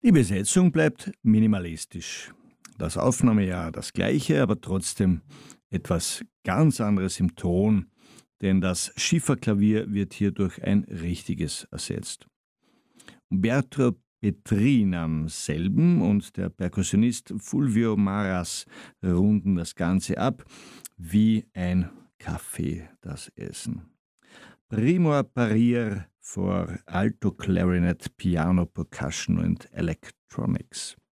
Die Besetzung bleibt minimalistisch. Das Aufnahmejahr das gleiche, aber trotzdem etwas ganz anderes im Ton, denn das Schifferklavier wird hier durch ein richtiges ersetzt. Umberto Petrin am selben und der Perkussionist Fulvio Maras runden das Ganze ab, wie ein Kaffee das Essen. Primo apparir for alto clarinet, piano, percussion and electronics.